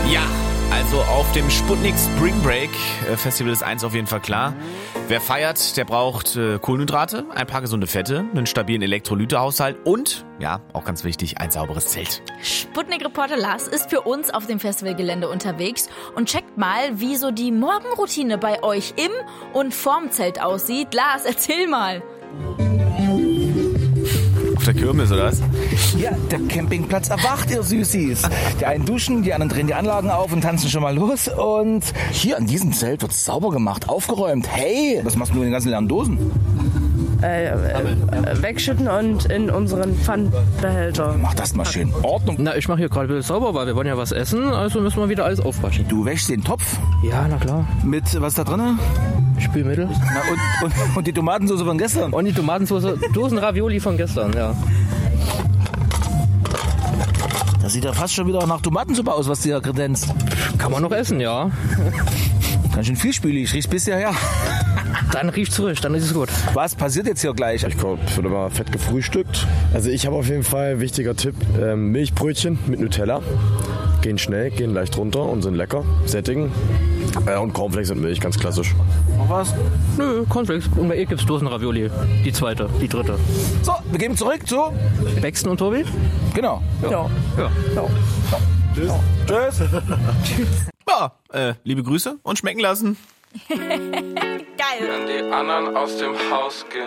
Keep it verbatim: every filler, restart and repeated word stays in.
Ja, also auf dem Sputnik Spring Break äh, Festival ist eins auf jeden Fall klar. Wer feiert, der braucht äh, Kohlenhydrate, ein paar gesunde Fette, einen stabilen Elektrolytehaushalt und, ja, auch ganz wichtig, ein sauberes Zelt. Sputnik-Reporter Lars ist für uns auf dem Festivalgelände unterwegs und checkt mal, wie so die Morgenroutine bei euch im und vorm Zelt aussieht. Lars, erzähl mal. Auf der Kirmes, oder was? Ja, der Campingplatz erwacht, ihr Süßis. Die einen duschen, die anderen drehen die Anlagen auf und tanzen schon mal los. Und hier an diesem Zelt wird sauber gemacht, aufgeräumt. Hey, was machst du mit den ganzen leeren Dosen? Äh, äh, wegschütten und in unseren Pfandbehälter. Mach das mal schön. Ordnung. Na, ich mache hier gerade wieder sauber, weil wir wollen ja was essen, also müssen wir wieder alles aufwaschen. Du wäschst den Topf? Ja, na klar. Mit, was ist da drin? Spülmittel. Na, und, und, und die Tomatensauce von gestern? Und die Tomatensauce, Dosen Ravioli von gestern, ja. Das sieht ja fast schon wieder nach Tomatensuppe aus, was du hier kredenzt. Kann man noch essen, ja. Ganz schön viel Spüli, ich riech's bisher her. Dann riecht's frisch, dann ist es gut. Was passiert jetzt hier gleich? Ich glaube, es wird immer fett gefrühstückt. Also ich habe auf jeden Fall, wichtiger Tipp, ähm, Milchbrötchen mit Nutella. Gehen schnell, gehen leicht runter und sind lecker, sättigen. Äh, und Cornflakes und Milch, ganz klassisch. Noch was? Nö, Cornflakes. Und bei ihr gibt's Dosen Ravioli. Die zweite, die dritte. So, wir gehen zurück zu... Bexton und Tobi? Genau. Ja. ja. ja. Tschüss. Tschüss. Ja, äh, liebe Grüße und schmecken lassen. Geil. Wenn die anderen aus dem Haus gehen.